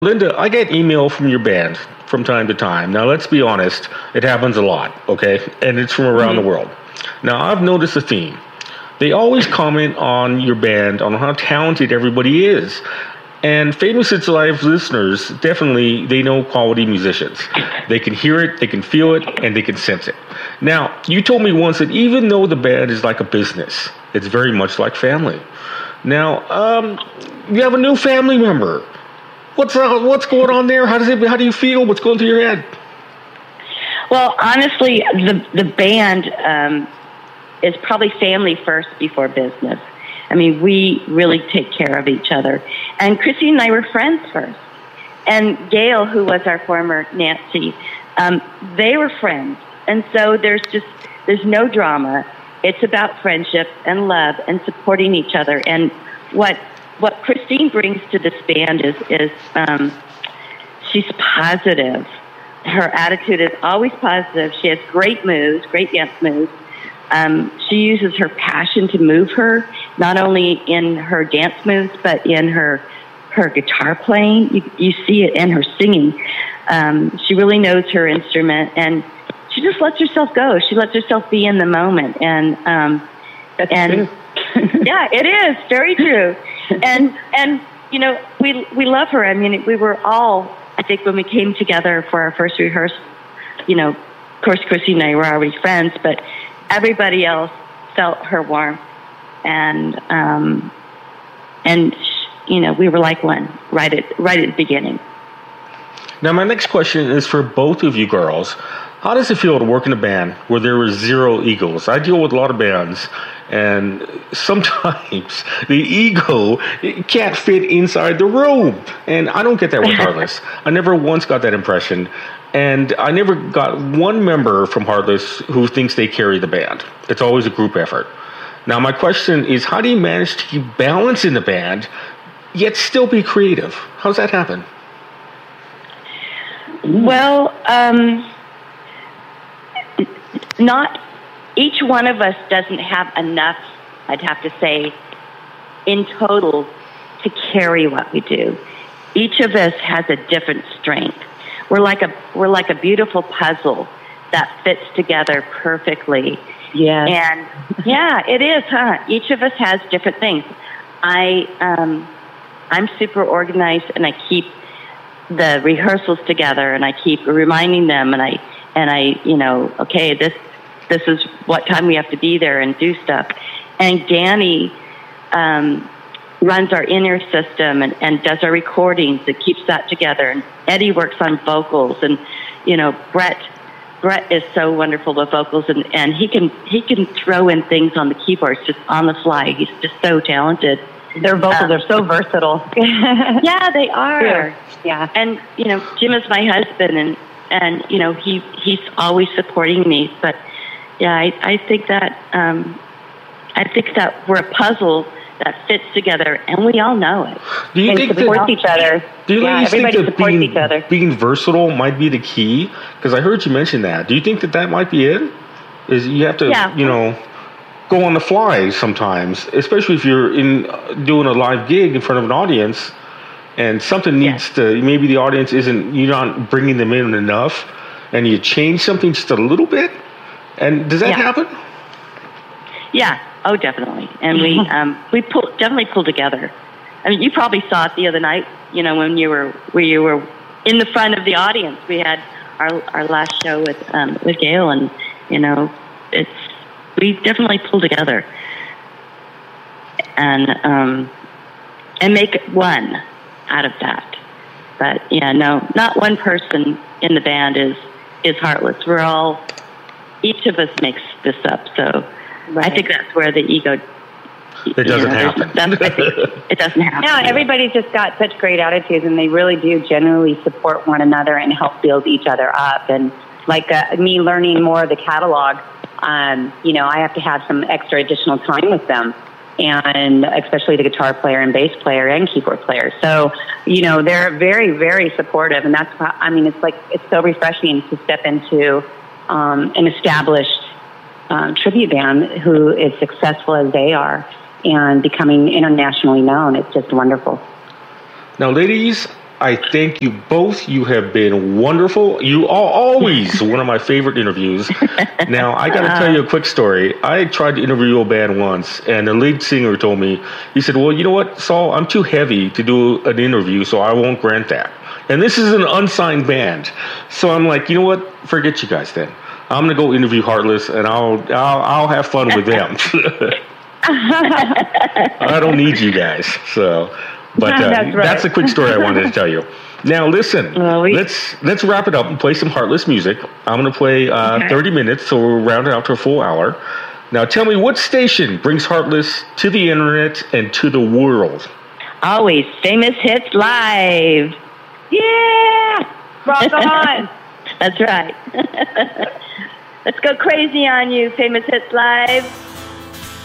Linda, I get email from your band from time to time. Now, let's be honest, it happens a lot, okay? And it's from around the world. Now, I've noticed a theme. They always comment on your band, on how talented everybody is. And Famous It's Live listeners, definitely, they know quality musicians. They can hear it, they can feel it, and they can sense it. Now, you told me once that even though the band is like a business, it's very much like family. Now, you have a new family member. What's going on there? How do you feel? What's going through your head? Well, honestly, the band is probably family first before business. I mean, we really take care of each other. And Chrissy and I were friends first. And Gail, who was our former Nancy, they were friends. And so there's no drama. It's about friendship and love and supporting each other. And what Christine brings to this band is she's positive. Her attitude is always positive. She has great moves, great dance moves. She uses her passion to move her, not only in her dance moves, but in her guitar playing. You see it in her singing. She really knows her instrument, and she just lets herself go. She lets herself be in the moment. And that's true. Yeah, it is very true. And you know, we love her. I mean, we were all, I think, when we came together for our first rehearsal, you know, of course, Chrissy and I were already friends, but everybody else felt her warmth, and you know, we were like one right at the beginning. Now, my next question is for both of you girls. How does it feel to work in a band where there is zero egos? I deal with a lot of bands, and sometimes the ego can't fit inside the room. And I don't get that with Heartless. I never once got that impression. And I never got one member from Heartless who thinks they carry the band. It's always a group effort. Now, my question is, how do you manage to keep balance in the band, yet still be creative? How does that happen? Well, not each one of us doesn't have enough, I'd have to say, in total to carry what we do. Each of us has a different strength. We're like a beautiful puzzle that fits together perfectly. Yeah. And yeah, it is, huh? Each of us has different things. I'm super organized, and I keep the rehearsals together, and I keep reminding them, and I, you know, okay, this is what time we have to be there and do stuff. And Danny runs our inner system and does our recordings and keeps that together. And Eddie works on vocals, and you know, Brett is so wonderful with vocals, and he can throw in things on the keyboards just on the fly. He's just so talented. Their vocals are so versatile. Yeah, they are. Yeah. And you know, Jim is my husband, and you know, he's always supporting me. But yeah, I think that we're a puzzle that fits together, and we all know it. Do you think support each other? Do you everybody think that supports each other. being versatile might be the key? Because I heard you mention that. Do you think that might be it? Is you have to, you know, go on the fly sometimes, especially if you're doing a live gig in front of an audience, and something needs to, maybe the audience you're not bringing them in enough, and you change something just a little bit. And does that happen? Yeah. Oh, definitely. And we definitely pull together. I mean, you probably saw it the other night. You know, when you were in the front of the audience. We had our last show with Gail, and you know, we definitely pull together and make one out of that. But yeah, no, not one person in the band is Heartless. We're all, each of us makes this up. So I think that's where the ego. It doesn't happen. It doesn't happen. No, everybody's just got such great attitudes, and they really do generally support one another and help build each other up. And like me learning more of the catalog, you know, I have to have some extra additional time with them, and especially the guitar player and bass player and keyboard player. So, you know, they're very, very supportive, and that's why, I mean, it's so refreshing to step into an established tribute band who is successful as they are and becoming internationally known. It's just wonderful. Now, ladies, I thank you both. You have been wonderful. You are always one of my favorite interviews. Now, I got to tell you a quick story. I tried to interview a band once, and the lead singer told me, he said, well, you know what, Saul, I'm too heavy to do an interview, so I won't grant that. And this is an unsigned band. So I'm like, you know what, forget you guys then. I'm going to go interview Heartless, and I'll have fun with them. I don't need you guys. So, but that's a quick story I wanted to tell you. Now, listen, let's wrap it up and play some Heartless music. I'm going to play 30 minutes, so we'll round it out to a full hour. Now, tell me, what station brings Heartless to the internet and to the world? Always Famous Hits Live. Yeah! Rock on! That's right. Let's go crazy on you, Famous Hits Live.